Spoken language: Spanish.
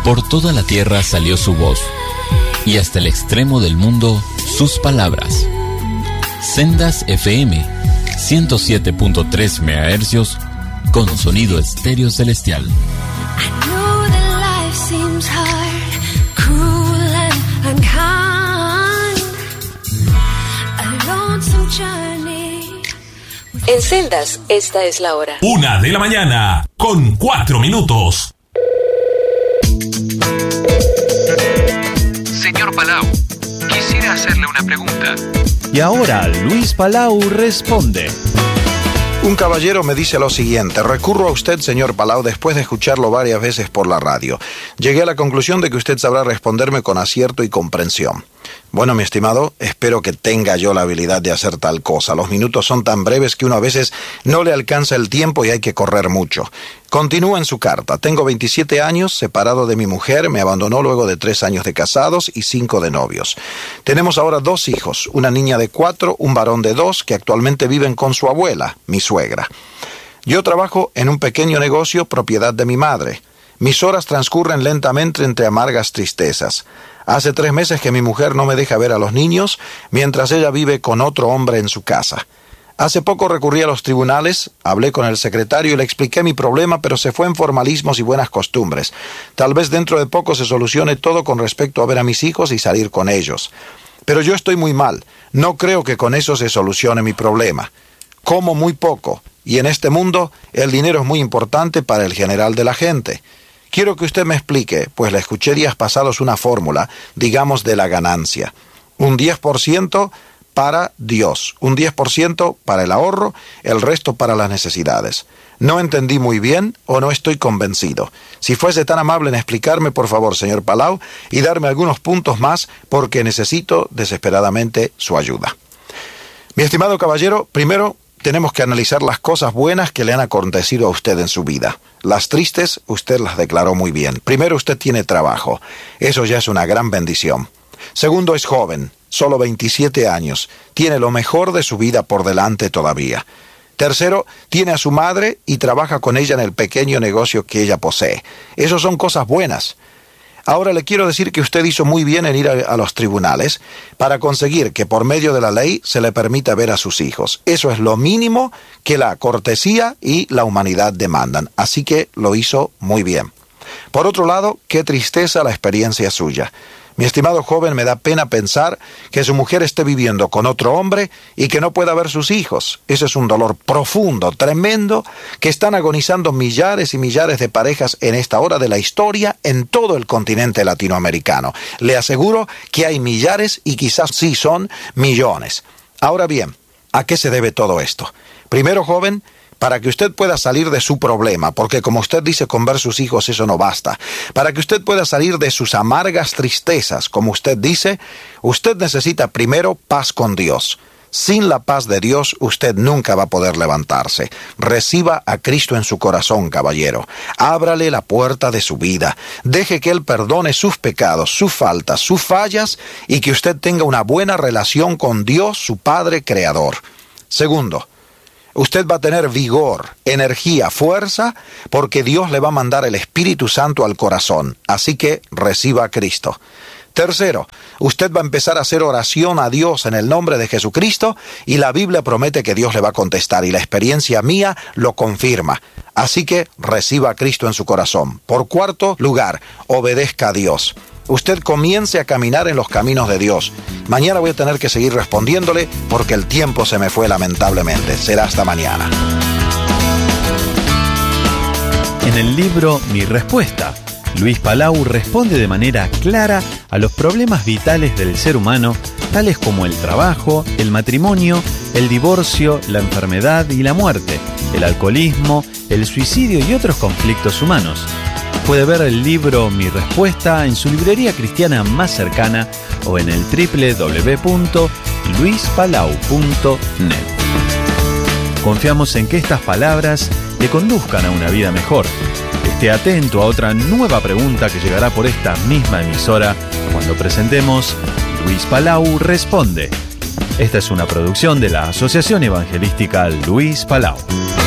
Por toda la tierra salió su voz, y hasta el extremo del mundo sus palabras. Sendas FM 107.3 MHz con sonido estéreo celestial. En Sendas, esta es la hora. 1:00 con 4 minutos. Señor Palau, quisiera hacerle una pregunta. Y ahora Luis Palau responde. Un caballero me dice lo siguiente: recurro a usted, señor Palau, después de escucharlo varias veces por la radio. Llegué a la conclusión de que usted sabrá responderme con acierto y comprensión. Bueno, mi estimado, espero que tenga yo la habilidad de hacer tal cosa. Los minutos son tan breves que uno a veces no le alcanza el tiempo y hay que correr mucho. Continúa en su carta. Tengo 27 años, separado de mi mujer, me abandonó luego de 3 años de casados y 5 de novios. Tenemos ahora 2 hijos, una niña de 4, un varón de 2, que actualmente viven con su abuela, mi suegra. Yo trabajo en un pequeño negocio propiedad de mi madre. Mis horas transcurren lentamente entre amargas tristezas. Hace 3 meses que mi mujer no me deja ver a los niños, mientras ella vive con otro hombre en su casa. Hace poco recurrí a los tribunales, hablé con el secretario y le expliqué mi problema, pero se fue en formalismos y buenas costumbres. Tal vez dentro de poco se solucione todo con respecto a ver a mis hijos y salir con ellos. Pero yo estoy muy mal. No creo que con eso se solucione mi problema. Como muy poco, y en este mundo el dinero es muy importante para el general de la gente. Quiero que usted me explique, pues le escuché días pasados una fórmula, digamos, de la ganancia. Un 10% para Dios, un 10% para el ahorro, el resto para las necesidades. No entendí muy bien o no estoy convencido. Si fuese tan amable en explicarme, por favor, señor Palau, y darme algunos puntos más, porque necesito desesperadamente su ayuda. Mi estimado caballero, primero tenemos que analizar las cosas buenas que le han acontecido a usted en su vida. Las tristes, usted las declaró muy bien. Primero, usted tiene trabajo. Eso ya es una gran bendición. Segundo, es joven, solo 27 años. Tiene lo mejor de su vida por delante todavía. Tercero, tiene a su madre y trabaja con ella en el pequeño negocio que ella posee. Esas son cosas buenas. Ahora le quiero decir que usted hizo muy bien en ir a los tribunales para conseguir que por medio de la ley se le permita ver a sus hijos. Eso es lo mínimo que la cortesía y la humanidad demandan. Así que lo hizo muy bien. Por otro lado, qué tristeza la experiencia suya. Mi estimado joven, me da pena pensar que su mujer esté viviendo con otro hombre y que no pueda ver sus hijos. Ese es un dolor profundo, tremendo, que están agonizando millares y millares de parejas en esta hora de la historia en todo el continente latinoamericano. Le aseguro que hay millares y quizás sí son millones. Ahora bien, ¿a qué se debe todo esto? Primero, joven, para que usted pueda salir de su problema, porque como usted dice, con ver sus hijos eso no basta. Para que usted pueda salir de sus amargas tristezas, como usted dice, usted necesita primero paz con Dios. Sin la paz de Dios, usted nunca va a poder levantarse. Reciba a Cristo en su corazón, caballero. Ábrale la puerta de su vida. Deje que Él perdone sus pecados, sus faltas, sus fallas, y que usted tenga una buena relación con Dios, su Padre Creador. Segundo, usted va a tener vigor, energía, fuerza, porque Dios le va a mandar el Espíritu Santo al corazón. Así que reciba a Cristo. Tercero, usted va a empezar a hacer oración a Dios en el nombre de Jesucristo y la Biblia promete que Dios le va a contestar y la experiencia mía lo confirma. Así que reciba a Cristo en su corazón. Por cuarto lugar, obedezca a Dios. Usted comience a caminar en los caminos de Dios. Mañana voy a tener que seguir respondiéndole porque el tiempo se me fue lamentablemente. Será hasta mañana. En el libro Mi Respuesta, Luis Palau responde de manera clara a los problemas vitales del ser humano, tales como el trabajo, el matrimonio, el divorcio, la enfermedad y la muerte, el alcoholismo, el suicidio y otros conflictos humanos. Puede ver el libro Mi Respuesta en su librería cristiana más cercana o en el www.luispalau.net. Confiamos en que estas palabras le conduzcan a una vida mejor. Esté atento a otra nueva pregunta que llegará por esta misma emisora cuando presentemos Luis Palau Responde. Esta es una producción de la Asociación Evangelística Luis Palau.